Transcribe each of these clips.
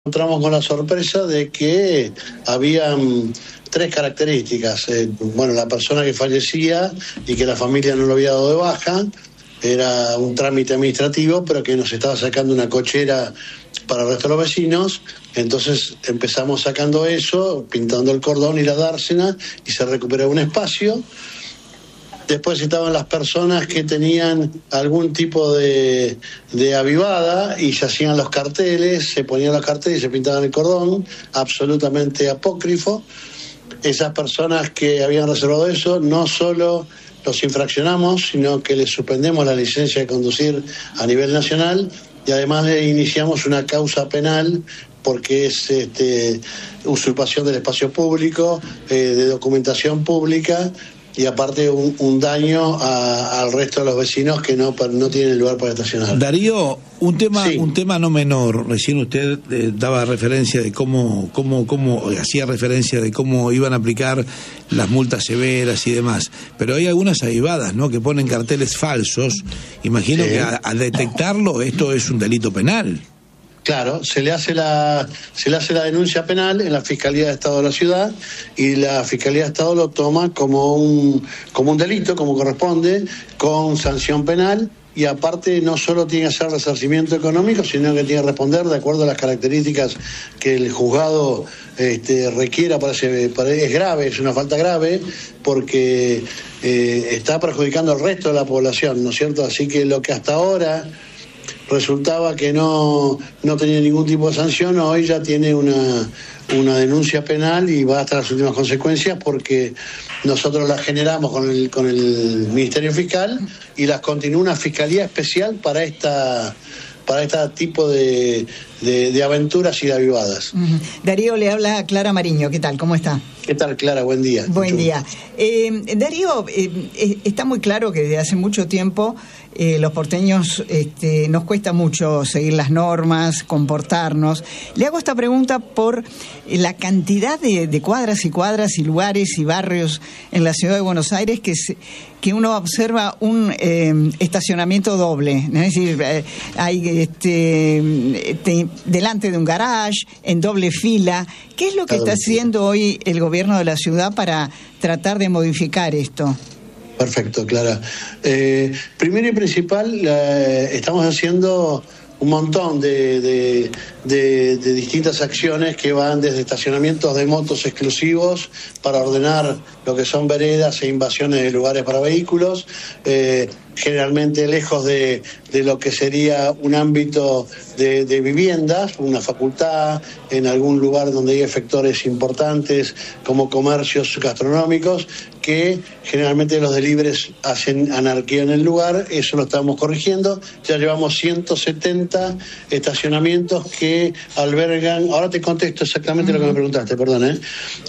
encontramos con la sorpresa de que habían tres características. La persona que fallecía y que la familia no lo había dado de baja, era un trámite administrativo, pero que nos estaba sacando una cochera para el resto de los vecinos. Entonces empezamos sacando eso, pintando el cordón y la dársena, y se recuperó un espacio. Después estaban las personas que tenían algún tipo de avivada y se hacían los carteles, se ponían los carteles y se pintaban el cordón, absolutamente apócrifo. Esas personas que habían reservado eso, no solo los infraccionamos, sino que les suspendemos la licencia de conducir a nivel nacional y además le iniciamos una causa penal porque es usurpación del espacio público, de documentación pública, y aparte un daño al resto de los vecinos que no tienen lugar para estacionar. Darío, un tema no menor. Recién usted daba referencia de cómo hacía referencia de cómo iban a aplicar las multas severas y demás. Pero hay algunas avivadas, ¿no?, que ponen carteles falsos. Imagino que al detectarlo esto es un delito penal. Claro, se le hace la denuncia penal en la Fiscalía de Estado de la ciudad y la Fiscalía de Estado lo toma como un delito, como corresponde, con sanción penal, y aparte no solo tiene que hacer resarcimiento económico, sino que tiene que responder de acuerdo a las características que el juzgado requiera. Es grave, es una falta grave, porque está perjudicando al resto de la población, ¿no es cierto? Así que lo que hasta ahora resultaba que no tenía ningún tipo de sanción, hoy ya tiene una denuncia penal y va hasta las últimas consecuencias, porque nosotros las generamos con el Ministerio Fiscal y las continúa una Fiscalía Especial para este tipo de aventuras y de avivadas. Darío, le habla Clara Mariño. ¿Qué tal? ¿Cómo está? ¿Qué tal, Clara? Buen día. Buen día. Darío, está muy claro que desde hace mucho tiempo los porteños nos cuesta mucho seguir las normas, comportarnos. Le hago esta pregunta por la cantidad de cuadras y cuadras y lugares y barrios en la ciudad de Buenos Aires que uno observa un estacionamiento doble. Es decir, hay delante de un garage, en doble fila. ¿Qué es lo que está haciendo hoy el gobierno de la ciudad para tratar de modificar esto? Perfecto, Clara. Primero y principal, estamos haciendo un montón de distintas acciones que van desde estacionamientos de motos exclusivos para ordenar lo que son veredas e invasiones de lugares para vehículos, generalmente lejos de lo que sería un ámbito de viviendas, una facultad, en algún lugar donde hay efectores importantes como comercios gastronómicos, que generalmente los delibres hacen anarquía en el lugar. Eso lo estamos corrigiendo. Ya llevamos 170 estacionamientos que albergan, ahora te contesto exactamente lo que me preguntaste, perdón,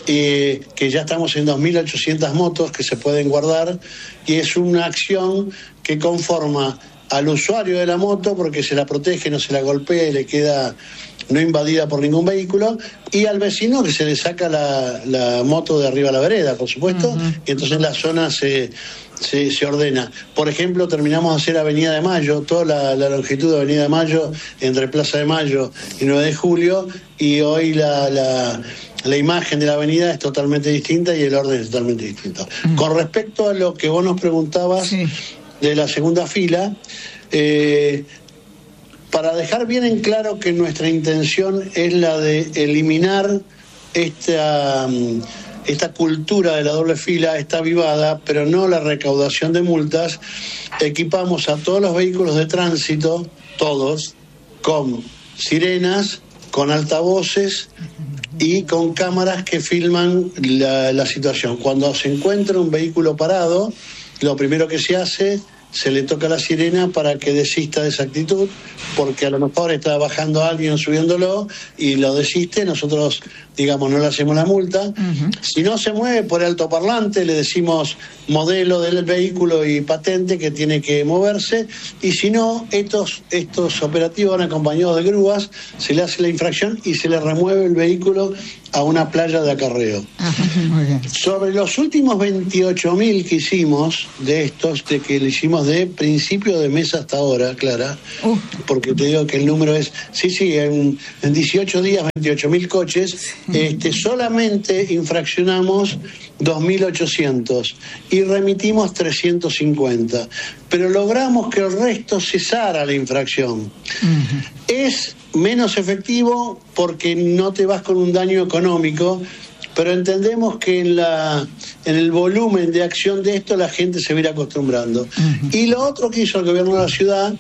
que ya estamos en 2.800 motos que se pueden guardar, y es una acción que conforma al usuario de la moto porque se la protege, no se la golpea y le queda no invadida por ningún vehículo, y al vecino que se le saca la moto de arriba a la vereda, por supuesto, y entonces la zona se ordena. Por ejemplo, terminamos de hacer Avenida de Mayo, toda la longitud de Avenida de Mayo, entre Plaza de Mayo y 9 de Julio, y hoy la imagen de la avenida es totalmente distinta y el orden es totalmente distinto. Con respecto a lo que vos nos preguntabas de la segunda fila, para dejar bien en claro que nuestra intención es la de eliminar esta cultura de la doble fila, esta avivada, pero no la recaudación de multas, equipamos a todos los vehículos de tránsito, todos, con sirenas, con altavoces y con cámaras que filman la situación. Cuando se encuentra un vehículo parado, lo primero que se hace, se le toca la sirena para que desista de esa actitud, porque a lo mejor está bajando a alguien, subiéndolo, y lo desiste. Nosotros, no le hacemos la multa. Si no se mueve por altoparlante, le decimos modelo del vehículo y patente que tiene que moverse, y si no, estos operativos van acompañados de grúas, se le hace la infracción y se le remueve el vehículo a una playa de acarreo. Muy bien. Sobre los últimos 28.000 que hicimos de estos, de que le hicimos de principio de mes hasta ahora, Clara, porque te digo que el número es, en 18 días 28.000 coches, solamente infraccionamos 2.800 y remitimos 350, pero logramos que el resto cesara la infracción. Es menos efectivo porque no te vas con un daño económico, pero entendemos que en el volumen de acción de esto la gente se va a ir acostumbrando. Y lo otro que hizo el gobierno de la ciudad,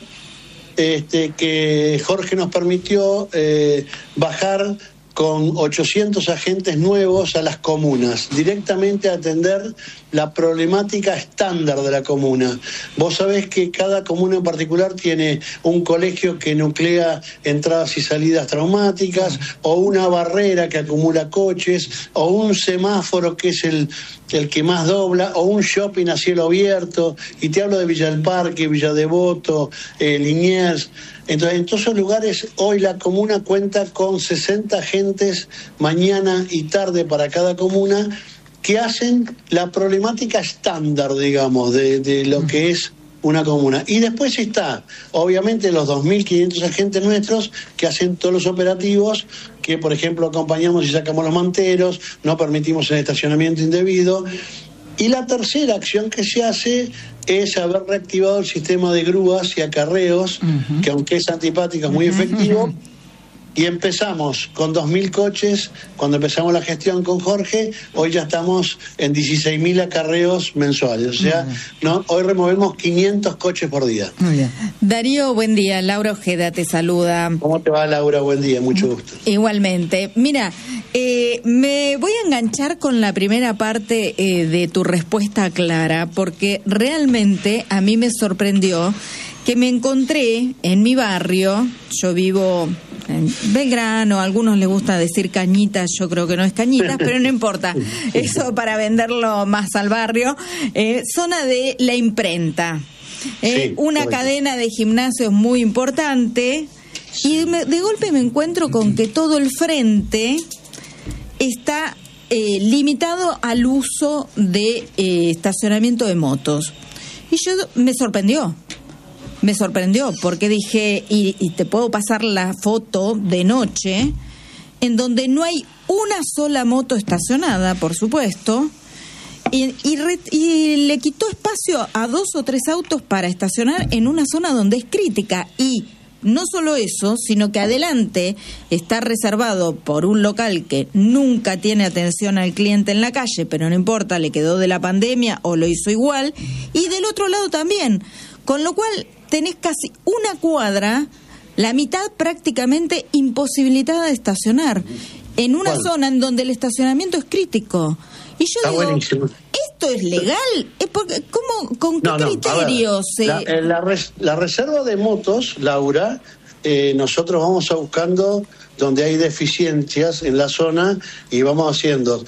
que Jorge nos permitió bajar con 800 agentes nuevos a las comunas, directamente a atender la problemática estándar de la comuna. Vos sabés que cada comuna en particular tiene un colegio que nuclea entradas y salidas traumáticas, o una barrera que acumula coches, o un semáforo que es el que más dobla, o un shopping a cielo abierto, y te hablo de Villa del Parque, Villa Devoto, Liniers. Entonces, en todos esos lugares, hoy la comuna cuenta con 60 agentes mañana y tarde para cada comuna, que hacen la problemática estándar, digamos, de lo que es una comuna. Y después está, obviamente, los 2.500 agentes nuestros que hacen todos los operativos, que, por ejemplo, acompañamos y sacamos los manteros, no permitimos el estacionamiento indebido. Y la tercera acción que se hace es haber reactivado el sistema de grúas y acarreos, que aunque es antipático es muy efectivo. Y empezamos con 2.000 coches, cuando empezamos la gestión con Jorge, hoy ya estamos en 16.000 acarreos mensuales. O sea, hoy removemos 500 coches por día. Muy bien. Darío, buen día. Laura Ojeda te saluda. ¿Cómo te va, Laura? Buen día, mucho gusto. Igualmente. Mira, me voy a enganchar con la primera parte de tu respuesta, Clara, porque realmente a mí me sorprendió que me encontré en mi barrio. Yo vivo en Belgrano, a algunos les gusta decir Cañitas, yo creo que no es Cañitas, pero no importa, eso para venderlo más al barrio. Zona de La Imprenta, una cadena de gimnasios muy importante, y de golpe me encuentro con que todo el frente está limitado al uso de estacionamiento de motos. Y me sorprendió porque dije, y te puedo pasar la foto de noche, en donde no hay una sola moto estacionada, por supuesto, y le quitó espacio a 2 o 3 autos para estacionar en una zona donde es crítica. Y no solo eso, sino que adelante está reservado por un local que nunca tiene atención al cliente en la calle, pero no importa, le quedó de la pandemia o lo hizo igual, y del otro lado también, con lo cual tenés casi una cuadra, la mitad prácticamente imposibilitada de estacionar, en una zona en donde el estacionamiento es crítico. Y yo digo, buenísimo. ¿Esto es legal? ¿Con qué criterios? La reserva de motos, Laura, nosotros vamos a buscando donde hay deficiencias en la zona y vamos haciendo.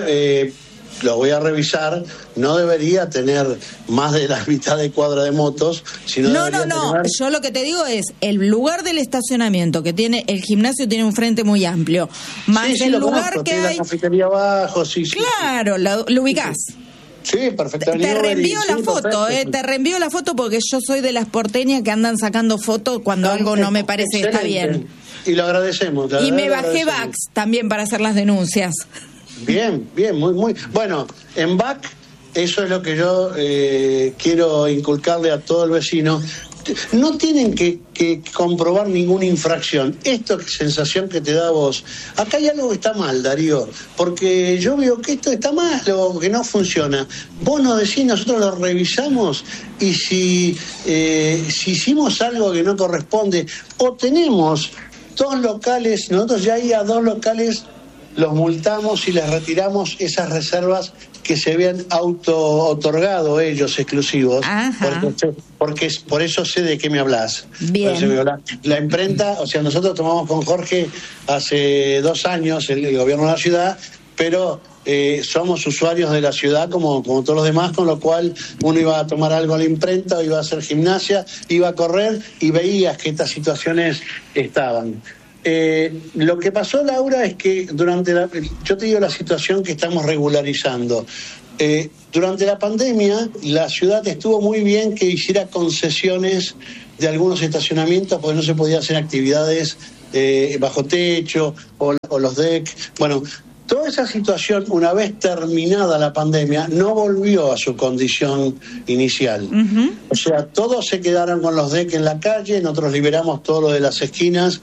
Lo voy a revisar, no debería tener más de la mitad de cuadra de motos, sino No, yo lo que te digo es, el lugar del estacionamiento que tiene, el gimnasio tiene un frente muy amplio, más el lugar que tiene hay... la cafetería abajo, Claro, lo ubicás. Sí, perfectamente. Te reenvío la foto, te reenvío la foto porque yo soy de las porteñas que andan sacando fotos cuando algo no me parece que está bien. Y lo agradecemos. Y me bajé Vax también para hacer las denuncias. Bien, muy. Bueno, en BAC, eso es lo que yo quiero inculcarle a todo el vecino. No tienen que comprobar ninguna infracción. Esto es sensación que te da a vos. Acá hay algo que está mal, Darío, porque yo veo que esto está mal o que no funciona. Vos nos decís, nosotros lo revisamos, y si hicimos algo que no corresponde, o tenemos 2 locales, nosotros ya hay a 2 locales los multamos y les retiramos esas reservas que se habían auto-otorgado ellos exclusivos. Porque por eso sé de qué me hablas. Bien. La imprenta, o sea, nosotros tomamos con Jorge hace 2 años el gobierno de la ciudad, pero somos usuarios de la ciudad como todos los demás, con lo cual uno iba a tomar algo a la imprenta, o iba a hacer gimnasia, iba a correr y veías que estas situaciones estaban. Lo que pasó, Laura, es que yo te digo la situación que estamos regularizando. Durante la pandemia, la ciudad estuvo muy bien que hiciera concesiones de algunos estacionamientos porque no se podía hacer actividades bajo techo o los DEC. Bueno, toda esa situación, una vez terminada la pandemia, no volvió a su condición inicial. Uh-huh. O sea, todos se quedaron con los DEC en la calle, nosotros liberamos todo lo de las esquinas,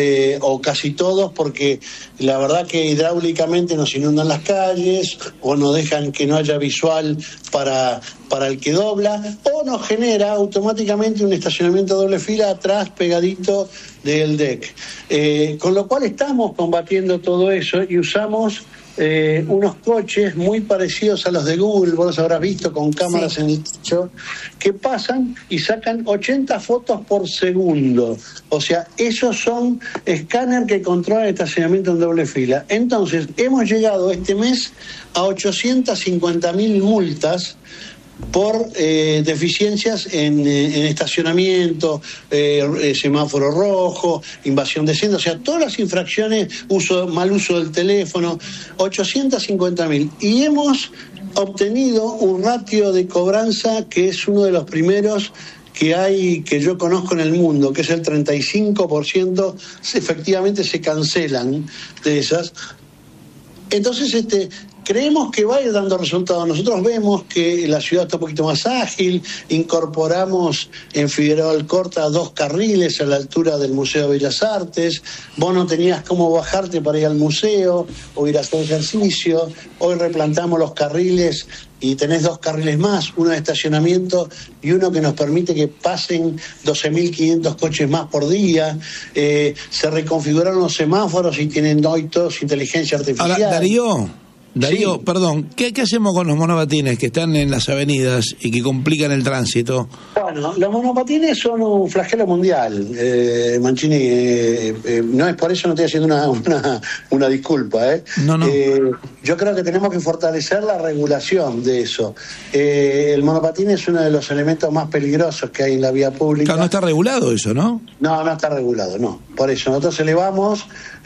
o casi todos, porque la verdad que hidráulicamente nos inundan las calles, o nos dejan que no haya visual para el que dobla, o nos genera automáticamente un estacionamiento doble fila atrás pegadito del DEC. Con lo cual estamos combatiendo todo eso y usamos unos coches muy parecidos a los de Google, vos los habrás visto, con cámaras en el techo, que pasan y sacan 80 fotos por segundo. O sea, esos son escáner que controlan el estacionamiento en doble fila. Entonces, hemos llegado este mes a 850.000 multas por deficiencias en estacionamiento, semáforo rojo, invasión de senda, o sea, todas las infracciones, mal uso del teléfono, 850.000. Y hemos obtenido un ratio de cobranza que es uno de los primeros que yo conozco en el mundo, que es el 35%, efectivamente se cancelan de esas. Entonces, creemos que va a ir dando resultados. Nosotros vemos que la ciudad está un poquito más ágil, incorporamos en Figueroa Alcorta 2 carriles a la altura del Museo de Bellas Artes, vos no tenías cómo bajarte para ir al museo o ir a hacer ejercicio, hoy replantamos los carriles y tenés 2 carriles más, uno de estacionamiento y uno que nos permite que pasen 12.500 coches más por día. Se reconfiguraron los semáforos y tienen hoy todos inteligencia artificial. Ahora, Darío, sí. Perdón, ¿qué hacemos con los monopatines que están en las avenidas y que complican el tránsito? Bueno, los monopatines son un flagelo mundial, Mancini, no es por eso, no estoy haciendo una disculpa, No. Yo creo que tenemos que fortalecer la regulación de eso. El monopatín es uno de los elementos más peligrosos que hay en la vía pública. Claro, no está regulado eso, ¿no? No está regulado, no. Por eso nosotros elevamos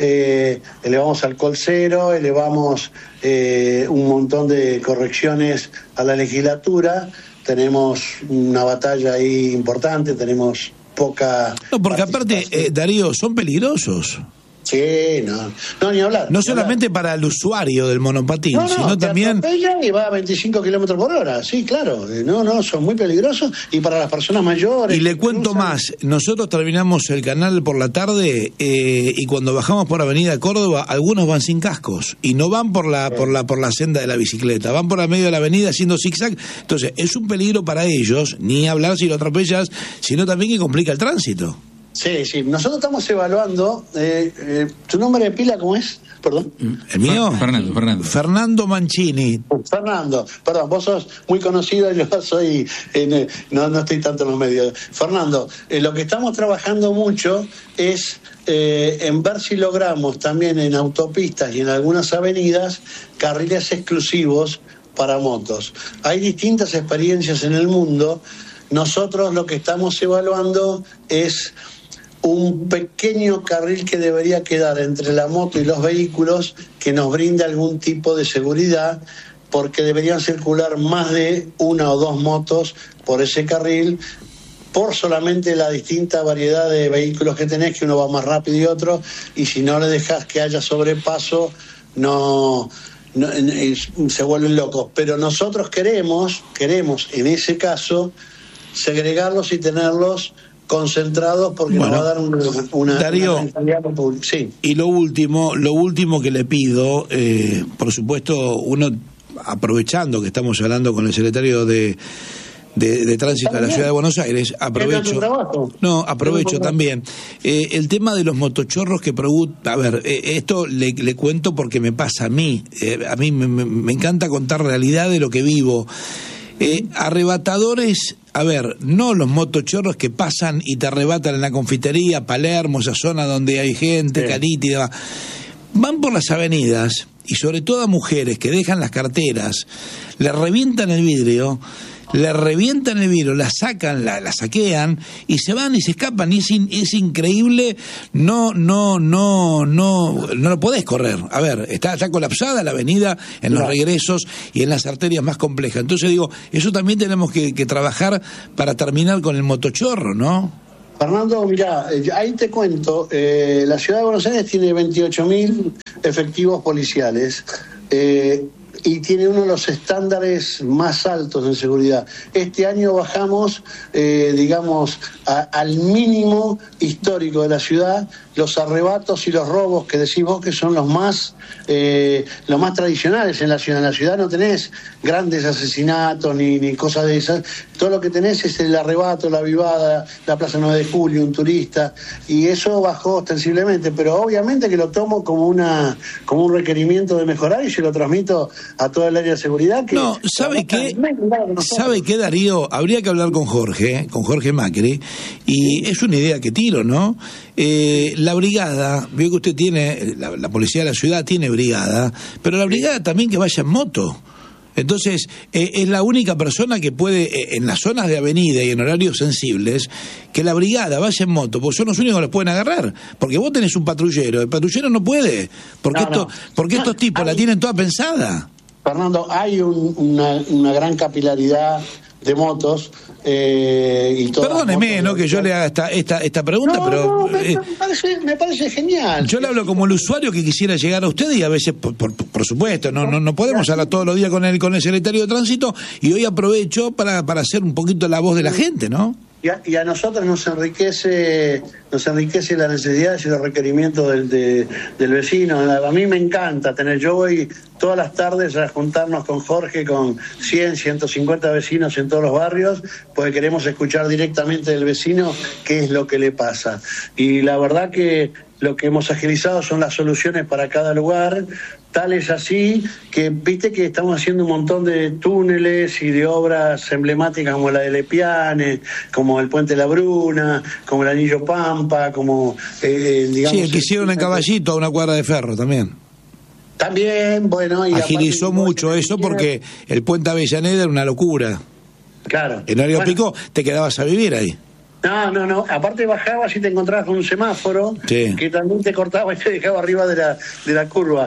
alcohol cero, elevamos un montón de correcciones a la legislatura. Tenemos una batalla ahí importante, tenemos poca... No, porque aparte, Darío, son peligrosos. Sí, no, ni hablar. No solamente para el usuario del monopatín, sino también... Y va a 25 kilómetros por hora, sí, claro. No, son muy peligrosos. Y para las personas mayores... Y le cuento más, nosotros terminamos el canal por la tarde y cuando bajamos por Avenida Córdoba, algunos van sin cascos y no van por la senda de la bicicleta, van por el medio de la avenida haciendo zigzag. Entonces, es un peligro para ellos, ni hablar si lo atropellas, sino también que complica el tránsito. Sí, nosotros estamos evaluando. ¿Tu nombre de pila cómo es? Perdón. ¿El mío? Fernando. Fernando Mancini. Fernando, perdón, vos sos muy conocido, yo soy, no estoy tanto en los medios. Fernando, lo que estamos trabajando mucho es en ver si logramos también en autopistas y en algunas avenidas carriles exclusivos para motos. Hay distintas experiencias en el mundo. Nosotros lo que estamos evaluando es un pequeño carril que debería quedar entre la moto y los vehículos que nos brinde algún tipo de seguridad, porque deberían circular más de 1 o 2 motos por ese carril, por solamente la distinta variedad de vehículos que tenés, que uno va más rápido y otro, y si no le dejas que haya sobrepaso, se vuelven locos. Pero nosotros queremos en ese caso segregarlos y tenerlos concentrados, porque nos va a dar una Darío, sí. Y lo último que le pido, por supuesto, uno, aprovechando que estamos hablando con el secretario de Tránsito de la Ciudad de Buenos Aires, aprovecho también el tema de los motochorros que pregunta. A ver, esto le cuento porque me pasa a mí me encanta contar realidad de lo que vivo. Arrebatadores, a ver, no los motochorros que pasan y te arrebatan en la confitería, Palermo, esa zona donde hay gente, Cariti y demás. Van por las avenidas y sobre todo a mujeres que dejan las carteras, le revientan el vidrio, le revientan el vidrio, la sacan, la saquean y se van y se escapan, y es increíble, no lo podés correr. A ver, está colapsada la avenida en los regresos y en las arterias más complejas. Entonces digo, eso también tenemos que trabajar para terminar con el motochorro, ¿no? Fernando, mirá, ahí te cuento, la ciudad de Buenos Aires tiene 28.000 efectivos policiales y tiene uno de los estándares más altos en seguridad. Este año bajamos, al mínimo histórico de la ciudad, los arrebatos y los robos que decís vos que son los más tradicionales en la ciudad. En la ciudad no tenés grandes asesinatos ni cosas de esas. Todo lo que tenés es el arrebato, la vivada, la Plaza 9 de Julio, un turista, y eso bajó ostensiblemente, pero obviamente que lo tomo como un requerimiento de mejorar y se lo transmito a toda el área de seguridad. No, ¿sabe qué? ¿Sabe qué, Darío? Habría que hablar con Jorge Macri, y es una idea que tiro, ¿no? La brigada, veo que usted tiene, la policía de la ciudad tiene brigada, pero la brigada también que vaya en moto. Entonces, es la única persona que puede, en las zonas de avenida y en horarios sensibles, que la brigada vaya en moto, porque son los únicos que los pueden agarrar. Porque vos tenés un patrullero, el patrullero no puede, porque estos tipos la tienen toda pensada. Fernando, hay una gran capilaridad de motos y todas. Perdóneme, no que yo le haga esta pregunta, pero me parece genial. Yo le hablo como el usuario que quisiera llegar a usted, y a veces por supuesto no podemos hablar todos los días con el secretario de tránsito, y hoy aprovecho para hacer un poquito la voz de la gente, ¿no? Y a nosotros nos enriquece las necesidades y los requerimientos del vecino. A mí me encanta yo voy todas las tardes a juntarnos con Jorge, con 100, 150 vecinos en todos los barrios, porque queremos escuchar directamente del vecino qué es lo que le pasa. Y la verdad que lo que hemos agilizado son las soluciones para cada lugar, tal es así que viste que estamos haciendo un montón de túneles y de obras emblemáticas como la de Lepiane, como el Puente La Bruna, como el Anillo Pampa, como digamos... Sí, el que hicieron en Caballito a una cuadra de ferro también. También, bueno... Y agilizó mucho eso porque el Puente Avellaneda era una locura. Claro. En horario pico te quedabas a vivir ahí. No, aparte bajabas y te encontrabas con un semáforo que también te cortaba y te dejaba arriba de la curva.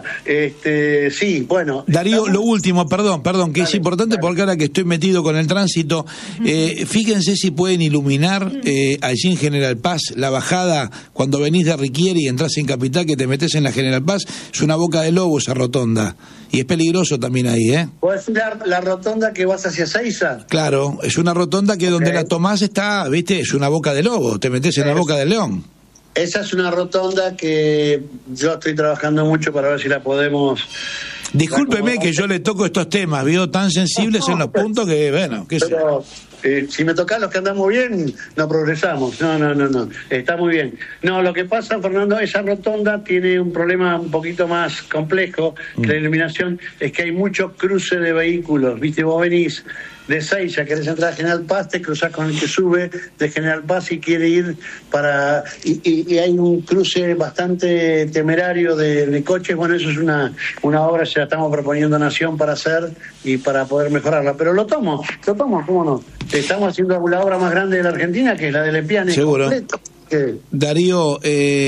Sí, bueno. Darío, lo último, perdón, que es importante porque ahora que estoy metido con el tránsito, fíjense si pueden iluminar allí en General Paz la bajada cuando venís de Riquieri y entras en Capital, que te metes en la General Paz, es una boca de lobo esa rotonda. Y es peligroso también ahí, ¿eh? ¿Puedes decir la rotonda que vas hacia Seiza? Claro, es una rotonda que donde la tomás está, ¿viste? Es una boca de lobo, te metés en la boca del león. Esa es una rotonda que yo estoy trabajando mucho para ver si la podemos... Discúlpeme que yo le toco estos temas, ¿vio? Tan sensibles en los puntos que, bueno, qué sé. Pero si me tocas los que andamos bien, no progresamos. No, está muy bien. No, lo que pasa, Fernando, esa rotonda tiene un problema un poquito más complejo que la iluminación, es que hay mucho cruce de vehículos, ¿viste? Vos venís de Seiza, querés entrar a General Paz, te cruzás con el que sube de General Paz y quiere ir para... Y hay un cruce bastante temerario de coches. Bueno, eso es una obra que se la estamos proponiendo a Nación para hacer y para poder mejorarla. Pero lo tomo, ¿cómo no? Estamos haciendo la obra más grande de la Argentina, que es la de Lepiane. Seguro. Darío,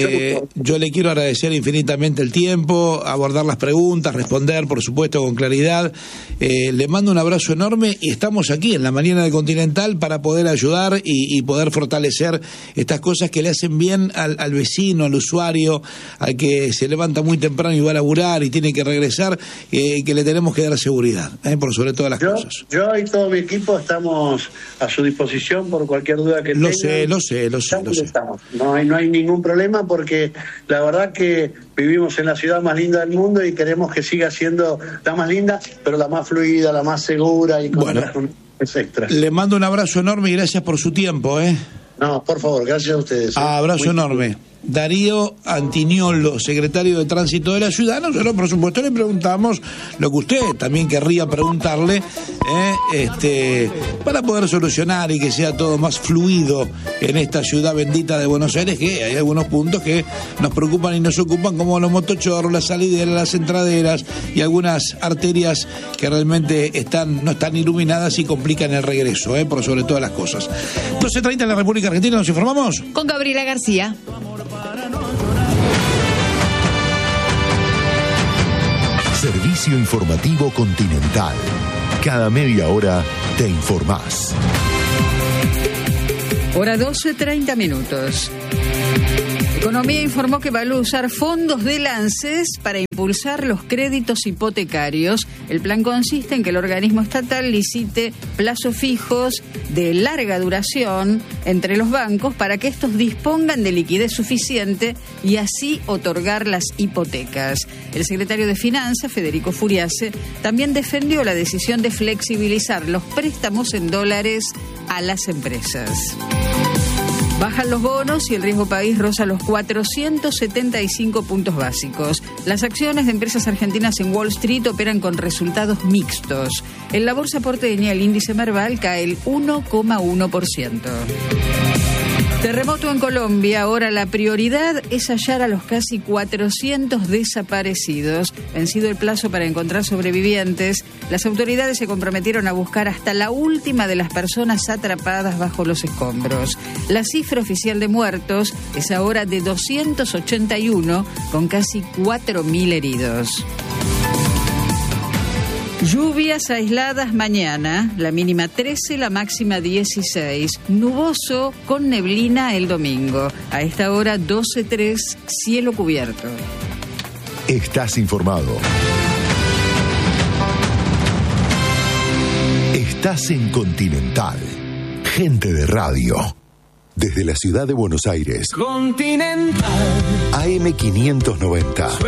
yo le quiero agradecer infinitamente el tiempo, abordar las preguntas, responder, por supuesto, con claridad. Le mando un abrazo enorme y estamos aquí en la mañana del Continental para poder ayudar y poder fortalecer estas cosas que le hacen bien al vecino, al usuario, al que se levanta muy temprano y va a laburar y tiene que regresar, que le tenemos que dar seguridad, por sobre todas las cosas. Yo y todo mi equipo estamos a su disposición por cualquier duda que tengan. Lo sé. No hay ningún problema porque la verdad que vivimos en la ciudad más linda del mundo y queremos que siga siendo la más linda, pero la más fluida, la más segura y con otras extras. Le mando un abrazo enorme y gracias por su tiempo. No, por favor, gracias a ustedes. Abrazo enorme. Darío Antignolo, secretario de Tránsito de la ciudad. Nosotros, por supuesto, le preguntamos lo que usted también querría preguntarle, para poder solucionar y que sea todo más fluido en esta ciudad bendita de Buenos Aires, que hay algunos puntos que nos preocupan y nos ocupan, como los motochorros, las salideras, las entraderas y algunas arterias que realmente no están iluminadas y complican el regreso, por sobre todas las cosas. 12:30 en la República Argentina, nos informamos con Gabriela García. Servicio informativo Continental. Cada media hora te informás. Hora 12:30 minutos. Economía informó que va a usar fondos del ANSES para impulsar los créditos hipotecarios. El plan consiste en que el organismo estatal licite plazos fijos de larga duración entre los bancos para que estos dispongan de liquidez suficiente y así otorgar las hipotecas. El secretario de Finanzas, Federico Furiase, también defendió la decisión de flexibilizar los préstamos en dólares a las empresas. Bajan los bonos y el riesgo país roza los 475 puntos básicos. Las acciones de empresas argentinas en Wall Street operan con resultados mixtos. En la bolsa porteña, el índice Merval cae el 1,1%. Terremoto en Colombia. Ahora la prioridad es hallar a los casi 400 desaparecidos. Vencido el plazo para encontrar sobrevivientes, las autoridades se comprometieron a buscar hasta la última de las personas atrapadas bajo los escombros. La cifra oficial de muertos es ahora de 281, con casi 4.000 heridos. Lluvias aisladas mañana, la mínima 13, la máxima 16. Nuboso con neblina el domingo. A esta hora 12:03, cielo cubierto. Estás informado. Estás en Continental. Gente de radio. Desde la ciudad de Buenos Aires. Continental. AM 590.